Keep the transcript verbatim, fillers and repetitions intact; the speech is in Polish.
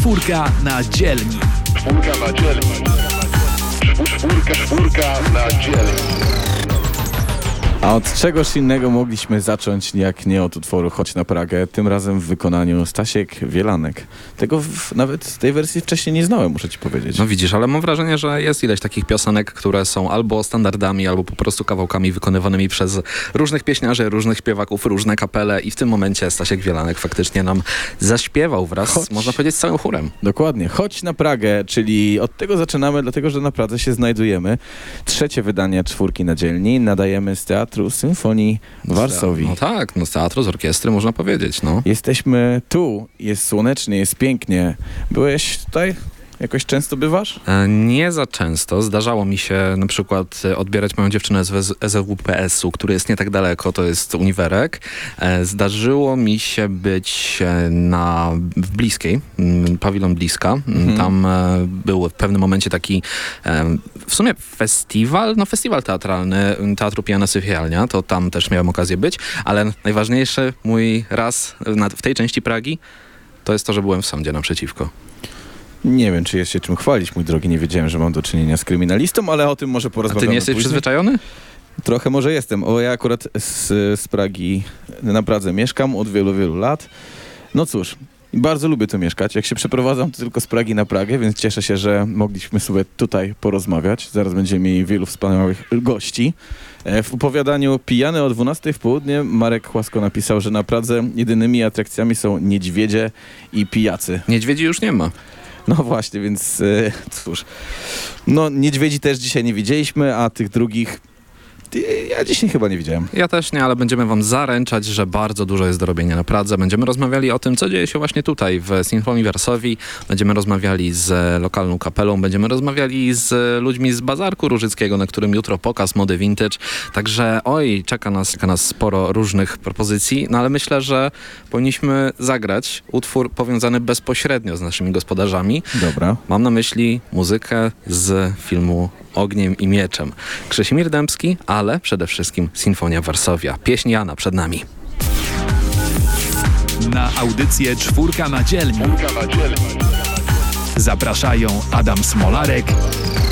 Czwórka na dzielni. Czwórka na dzielni. Czwórka, czwórka na dzielni. A od czegoś innego mogliśmy zacząć, jak nie od utworu Chodź na Pragę, tym razem w wykonaniu Stasiek Wielanek. Tego w, nawet tej wersji wcześniej nie znałem, muszę ci powiedzieć. No widzisz, ale mam wrażenie, że jest ileś takich piosenek, które są albo standardami, albo po prostu kawałkami wykonywanymi przez różnych pieśniarzy, różnych śpiewaków, różne kapele i w tym momencie Stasiek Wielanek faktycznie nam zaśpiewał wraz, Chodź. można powiedzieć, z całym chórem. Dokładnie. Chodź na Pragę, czyli od tego zaczynamy, dlatego że na Pradze się znajdujemy. Trzecie wydanie Czwórki na dzielni nadajemy z Teatru Symfonii Warsowii. No tak, no z teatru, z orkiestry można powiedzieć, no. Jesteśmy tu, jest słonecznie, jest pięknie. Byłeś tutaj? Jakoś często bywasz? E, Nie za często. Zdarzało mi się na przykład e, odbierać moją dziewczynę z S W P S-u, który jest nie tak daleko, to jest Uniwerek. E, Zdarzyło mi się być e, na, w Bliskiej, m, pawilon Bliska. Mhm. Tam e, był w pewnym momencie taki e, w sumie festiwal, no festiwal teatralny Teatru Pijana Syfialnia, to tam też miałem okazję być, ale najważniejszy mój raz na, w tej części Pragi to jest to, że byłem w sądzie naprzeciwko. Nie wiem, czy jest się czym chwalić, mój drogi. Nie wiedziałem, że mam do czynienia z kryminalistą, ale o tym może A porozmawiamy ty nie jesteś później. przyzwyczajony? Trochę może jestem. O, ja akurat z, z Pragi na Pradze mieszkam od wielu, wielu lat. No cóż, bardzo lubię tu mieszkać. Jak się przeprowadzam, to tylko z Pragi na Pragę, więc cieszę się, że mogliśmy sobie tutaj porozmawiać. Zaraz będziemy mieli wielu wspaniałych gości. W opowiadaniu Pijany o dwunastej w południe Marek Chłasko napisał, że na Pradze jedynymi atrakcjami są niedźwiedzie i pijacy. Niedźwiedzi już nie ma. No właśnie, więc e, cóż. No niedźwiedzi też dzisiaj nie widzieliśmy, a tych drugich ja dzisiaj chyba nie widziałem. Ja też nie, ale będziemy wam zaręczać, że bardzo dużo jest do robienia na Pradze. Będziemy rozmawiali o tym, co dzieje się właśnie tutaj w Sinfonii Warsowii. Będziemy rozmawiali z lokalną kapelą, będziemy rozmawiali z ludźmi z Bazarku Różyckiego, na którym jutro pokaz mody vintage. Także oj, czeka nas, czeka nas sporo różnych propozycji, no ale myślę, że powinniśmy zagrać utwór powiązany bezpośrednio z naszymi gospodarzami. Dobra. Mam na myśli muzykę z filmu Ogniem i Mieczem. Krzesimir Dębski, ale przede wszystkim Sinfonia Warszawia. Pieśń Jana przed nami. Na audycję Czwórka na dzielni Czwórka na dzielni. zapraszają Adam Smolarek